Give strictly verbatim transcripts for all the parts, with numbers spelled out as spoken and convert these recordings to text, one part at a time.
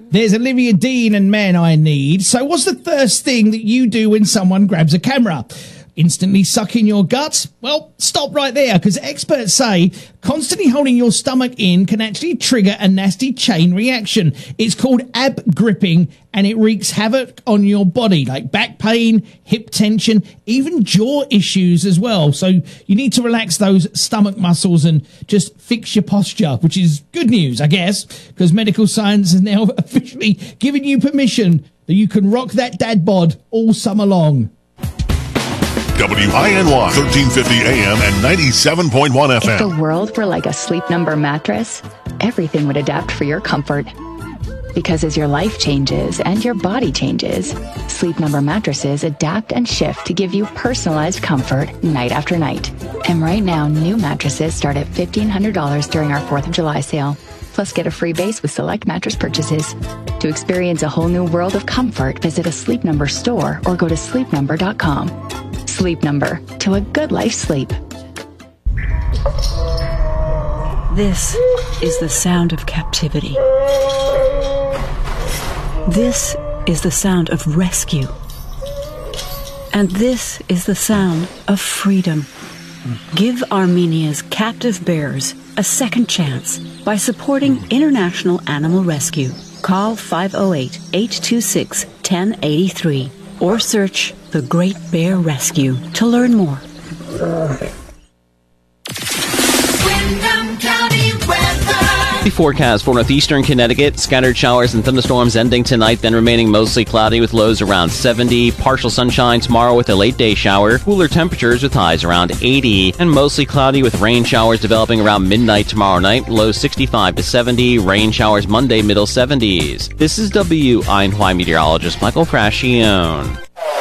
There's Olivia Dean and Man I Need. So what's the first thing that you do when someone grabs a camera? Instantly suck in your guts? Well, stop right there, because experts say constantly holding your stomach in can actually trigger a nasty chain reaction. It's called ab gripping, and it wreaks havoc on your body, like back pain, hip tension, even jaw issues as well. So you need to relax those stomach muscles and just fix your posture, which is good news, I guess, because medical science has now officially given you permission that you can rock that dad bod all summer long. W I N Y, thirteen fifty A M and ninety-seven point one F M. If the world were like a Sleep Number mattress, everything would adapt for your comfort. Because as your life changes and your body changes, Sleep Number mattresses adapt and shift to give you personalized comfort night after night. And right now, new mattresses start at fifteen hundred dollars during our fourth of July sale. Plus, get a free base with select mattress purchases. To experience a whole new world of comfort, visit a Sleep Number store or go to sleep number dot com. Sleep Number, to a good life sleep. This is the sound of captivity. This is the sound of rescue. And this is the sound of freedom. Give Armenia's captive bears a second chance by supporting International Animal Rescue. Call five oh eight, eight two six, one oh eight three or search The Great Bear Rescue to learn more. Windham County weather. The forecast for northeastern Connecticut, scattered showers and thunderstorms ending tonight, then remaining mostly cloudy with lows around seventy. Partial sunshine tomorrow with a late day shower. Cooler temperatures with highs around eighty. And mostly cloudy with rain showers developing around midnight tomorrow night. Lows sixty-five to seventy. Rain showers Monday, middle seventies. This is W I N Y meteorologist Michael Frascione.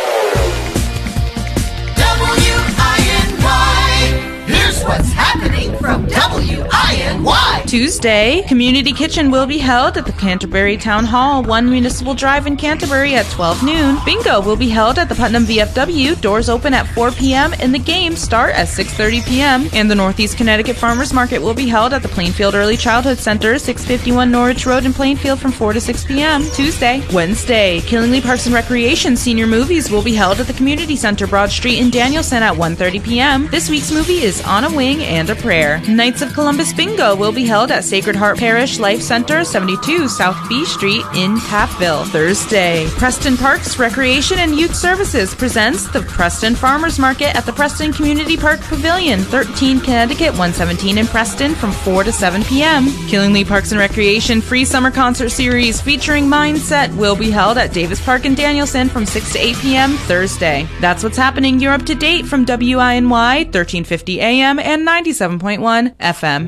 What's happening from W I N Y? Tuesday, Community Kitchen will be held at the Canterbury Town Hall, one Municipal Drive in Canterbury at twelve noon. Bingo will be held at the Putnam V F W. Doors open at four p.m. and the games start at six thirty p.m. And the Northeast Connecticut Farmers Market will be held at the Plainfield Early Childhood Center, six fifty-one Norwich Road in Plainfield from four to six p.m. Tuesday. Wednesday, Killingly Parks and Recreation Senior Movies will be held at the Community Center, Broad Street in Danielson at one thirty p.m. This week's movie is On a Wing and a Prayer. Knights of Columbus Bingo will be held at Sacred Heart Parish Life Center, seventy-two South B Street in Taffville. Thursday, Preston Parks Recreation and Youth Services presents the Preston Farmers Market at the Preston Community Park Pavilion, thirteen Connecticut, one seventeen in Preston from four to seven p.m. Killingly Parks and Recreation Free Summer Concert Series featuring Mindset will be held at Davis Park in Danielson from six to eight p.m. Thursday. That's what's happening. You're up to date from W I N Y, thirteen fifty A M and ninety-seven point one F M.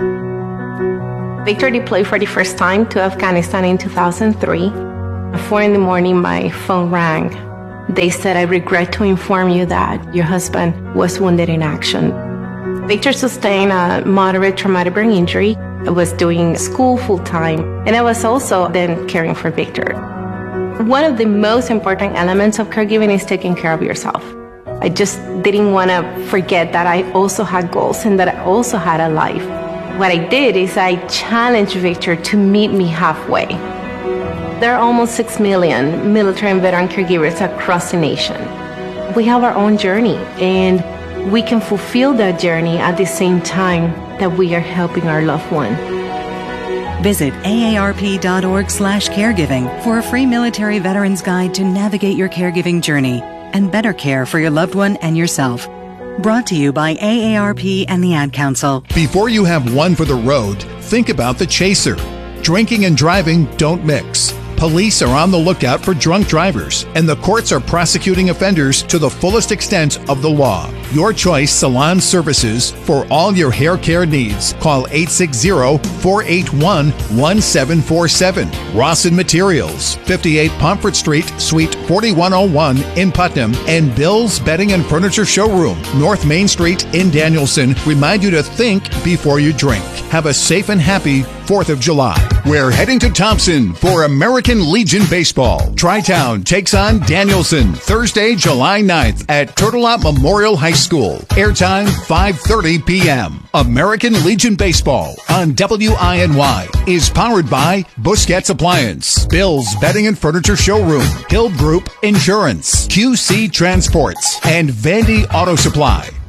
Victor deployed for the first time to Afghanistan in two thousand three. At four in the morning, my phone rang. They said, "I regret to inform you that your husband was wounded in action." Victor sustained a moderate traumatic brain injury. I was doing school full-time, and I was also then caring for Victor. One of the most important elements of caregiving is taking care of yourself. I just didn't want to forget that I also had goals and that I also had a life. What I did is I challenged Victor to meet me halfway. There are almost six million military and veteran caregivers across the nation. We have our own journey, and we can fulfill that journey at the same time that we are helping our loved one. Visit A A R P dot org slash caregiving for a free military veterans guide to navigate your caregiving journey and better care for your loved one and yourself. Brought to you by A A R P and the Ad Council. Before you have one for the road, think about the chaser. Drinking and driving don't mix. Police are on the lookout for drunk drivers, and the courts are prosecuting offenders to the fullest extent of the law. Your Choice Salon Services for all your hair care needs. Call eight six zero, four eight one, one seven four seven. Rawson Materials, fifty-eight Pomfret Street, Suite forty-one oh one in Putnam, and Bill's Bedding and Furniture Showroom, North Main Street in Danielson, remind you to think before you drink. Have a safe and happy fourth of July. We're heading to Thompson for American Legion Baseball. Tri-Town takes on Danielson Thursday, July ninth at Turtle Lot Memorial High School. Airtime five thirty p.m. American Legion Baseball on W I N Y is powered by Busquets Appliance, Bill's Bedding and Furniture Showroom, Hill Group Insurance, Q C Transports, and Vandy Auto Supply.